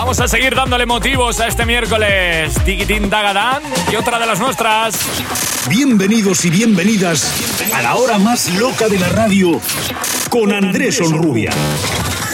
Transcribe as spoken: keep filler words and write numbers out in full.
Vamos a seguir dándole motivos a este miércoles. Tiquitín Dagadán y otra de las nuestras. Bienvenidos y bienvenidas a la hora más loca de la radio con Andrés Onrubia.